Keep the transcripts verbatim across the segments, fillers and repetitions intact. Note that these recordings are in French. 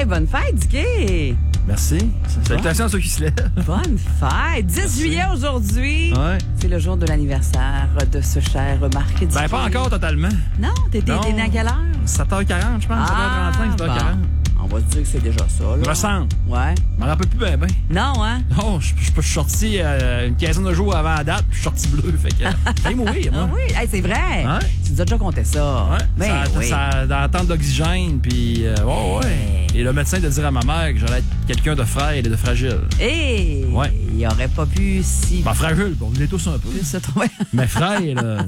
bonne fête, Dicky! Merci. Salutations à ceux qui se lèvent. Bonne fête! dix Merci. juillet aujourd'hui. Ouais. C'est le jour de l'anniversaire de ce cher Marc Dicky. Ben, pas encore totalement. Non? T'es né à quelle heure? sept heures quarante, je pense. Ah, sept heures trente-cinq, sept heures quarante. bon. On va se dire que c'est déjà ça, là. Je me semble. Ouais. Je m'en rappelle plus bien, ben. Non, hein? Non, je, je, je suis sorti euh, une quinzaine de jours avant la date, puis je suis sorti bleu. Fait que. J'ai mourir, moi. Ah oui, hey, c'est vrai. Ouais. Tu nous as déjà compté ça. Ouais. Ben ça, oui. ça, dans la tente d'oxygène, puis. Euh, ouais, ouais. Et le médecin de dire à ma mère que j'allais être quelqu'un de frêle et de fragile. Et Ouais. il aurait pas pu si. Ben, fragile, on l'est tous un peu. se trouver. Mais frêle, euh,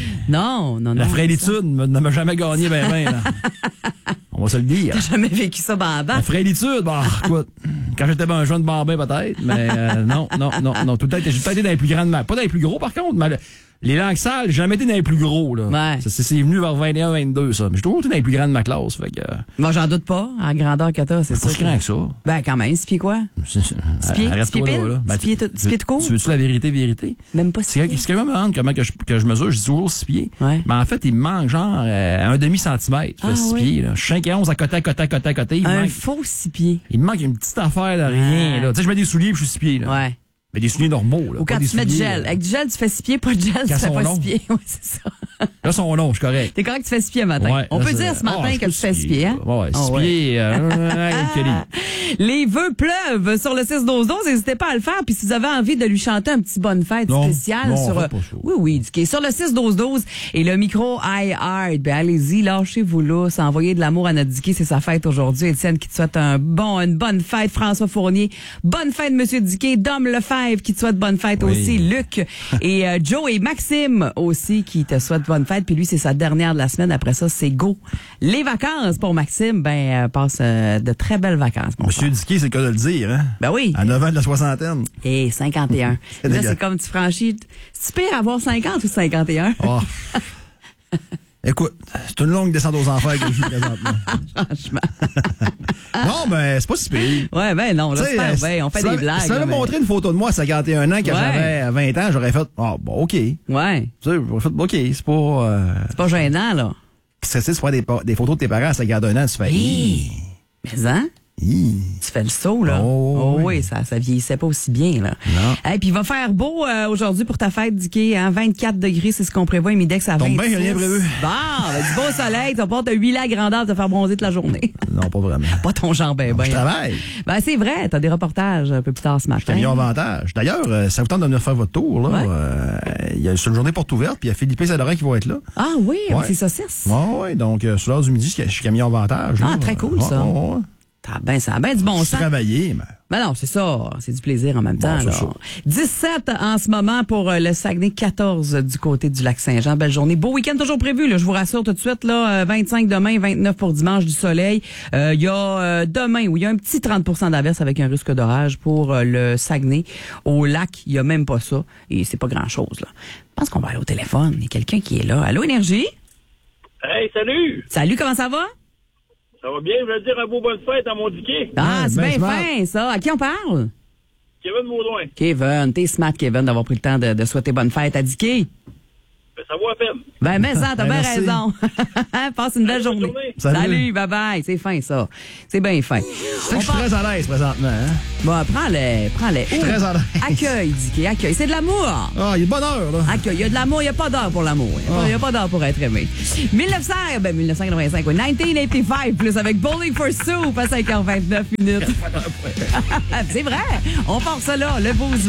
Non, non, non. la frêlitude ne m'a jamais gagné ben ben, là. On va se le dire. T'as jamais vécu ça bambin. La frêlitude, bah, écoute, quand j'étais ben un jeune bambin, peut-être, mais euh, non, non, non, non. Tout le temps, j'ai peut-être été dans les plus grandes mains. Pas dans les plus gros, par contre, mais le- les langues sales, j'ai jamais été dans les plus gros, là. Ouais. Ça, C'est c'est venu vers vingt et un, vingt-deux, ça. Mais j'ai toujours été dans les plus grands de ma classe, fait que. euh, Moi, j'en doute pas, en grandeur que t'as, c'est Pas ça. si grand que ça. Ben, quand même, six pieds quoi? C'est- c'est- Six pieds? Arrête-toi Six pieds là, pile? là. Ben, Six pieds tu- tout- six pieds de court? Tu veux-tu la vérité, vérité? Même pas six Si pieds. si quelqu'un me demande comment que je, que je mesure, je dis toujours six pieds. Ouais. Mais en fait, il me manque genre euh, un demi-centimètre. Ah, six oui. pieds, là. Je suis cinq et onze à côté, à côté, à côté, à côté. Il me Un manque, faux six pieds. il me manque une petite affaire de rien, Ouais. là. Tu sais, je mets des souliers puis je suis six pieds, là. Ouais. Mais des souliers normaux, là. Ou pas quand des tu mets du souliers, gel. là. Avec du gel, tu fais six pieds, pas de gel, tu Quand fais sont pas longs. six pieds. Ouais, c'est ça. Là, son nom, je suis correct. T'es correct que tu fais six pieds matin. Ouais, On là, peut c'est- dire ce matin Ah, que je tu fais six suis- pieds, hein? Ouais, ouais, Ah, six ouais. pieds. Euh, Kelly. Les vœux pleuvent sur le six douze douze. N'hésitez pas à le faire. Puis si vous avez envie de lui chanter un petit bonne fête Non, spéciale non, sur. faites pas ça. Oui, oui, qui est sur le six douze douze. Et le micro iHeart. Ben, allez-y, lâchez-vous là. Envoyez de l'amour à notre Dicky. C'est sa fête aujourd'hui. Étienne qui te souhaite un bon, une bonne fête. François Fournier. Bonne fête, Monsieur Dicky. Dom Lefebvre qui te souhaite bonne fête Oui. aussi. Luc. Et euh, Joe et Maxime aussi qui te souhaitent bonne fête. Puis lui, c'est sa dernière de la semaine. Après ça, c'est go. Les vacances pour Maxime. Ben, euh, passe euh, de très belles vacances, mon Monsieur Dicky, c'est le cas de le dire, hein? Ben oui. À neuf ans de la soixantaine. Et cinquante et un. C'est Là, dégueu. c'est comme tu franchis. C'est pire avoir cinquante ou cinquante et un? Oh. Écoute, c'est une longue descente aux enfers que je suis présentement. Franchement. Non, mais c'est pas si pire. Ouais, ben non, là, Tu sais, c'est euh, pas bien. On fait si des ça- blagues. Si ça là, avait mais- montré une photo de moi à cinquante et un ans quand Ouais. j'avais vingt ans, j'aurais fait, ah, bon, OK. Tu Ouais. sais, j'aurais fait, OK, c'est pas. Euh, C'est pas gênant, là. c'est c'est de faire des, pa- des photos de tes parents à cinquante et un ans, tu fais. Hi. Mais hein? Hi. Tu fais le saut, là. Oh, oui. oui, ça, ça vieillissait pas aussi bien, là. Non. Et puis il va faire beau euh, aujourd'hui pour ta fête, Dicky, hein? vingt-quatre degrés, c'est ce qu'on prévoit. Midex à Tombe vingt-six. bien, j'ai rien prévu. Bon, ben, du beau soleil, tu vas pas te huiler à grandeur, te faire bronzer toute la journée. Non, pas vraiment. Pas ton genre, ben, ben. Je travaille. Ben, c'est vrai, t'as des reportages un peu plus tard ce matin. Camion avantage. D'ailleurs, euh, ça vous tente de venir faire votre tour, là. Ouais. Euh, Il y a sur une journée porte ouverte, puis il y a Philippe et Sadorin qui vont être là. Ah oui, Ouais. avec ses saucisses. Ouais, ouais. Donc, euh, sur l'heure du midi, chez Camion Avantage. Ah, là. très cool, Ouais, ça. ouais, ouais. T'as ben, ça a bien du bon sens. Travailler, mais. Ben non, c'est ça. C'est du plaisir en même temps. c'est là. ça. dix-sept en ce moment pour euh, le Saguenay, quatorze du côté du Lac-Saint-Jean. Belle journée. Beau week-end toujours prévu. Là, je vous rassure tout de suite. Là, euh, vingt-cinq demain, vingt-neuf pour dimanche, du soleil. Euh, Il y a euh, demain où il y a un petit trente pour cent d'averse avec un risque d'orage pour euh, le Saguenay. Au lac, il y a même pas ça. Et c'est pas grand-chose. Là. Je pense qu'on va aller au téléphone. Il y a quelqu'un qui est là. Allô, Énergie? Hey, salut! Salut, comment ça va? Ça va bien? Je veux dire un beau bonne fête à mon Dicky. Ah, Ouais, c'est ben bien smart. fin, ça. À qui on parle? Kevin Baudouin. Kevin, t'es smart, Kevin, d'avoir pris le temps de, de souhaiter bonne fête à Dicky. Ben, ça vaut à peine. Ben, mais ça, t'as Ben, bien merci. raison. Passe une belle Allez, bonne journée. journée. Salut. Salut. bye bye. C'est fin, ça. C'est bien fin. Tu sais que je suis très à l'aise présentement, hein? Bon, prends-les, prends-les. Je suis très à l'aise. Accueil, Dicky, accueil. C'est de l'amour. Ah, il est de bonne heure, là. Accueil. Il y a de l'amour, il n'y a pas d'heure pour l'amour. Il n'y a, pas- il y a pas d'heure pour être aimé. mille neuf cents, ben, mille neuf cent quatre-vingt-cinq, oui. dix-neuf quatre-vingt-cinq, plus avec Bowling for Soup à cinq heures vingt-neuf minutes. C'est vrai. On part ça là, le beau